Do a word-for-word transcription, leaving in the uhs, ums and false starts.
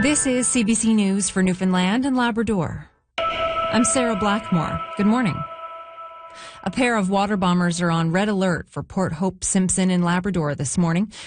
This is C B C News for Newfoundland and Labrador. I'm Sarah Blackmore. Good morning. A pair of water bombers are on red alert for Port Hope Simpson in Labrador this morning.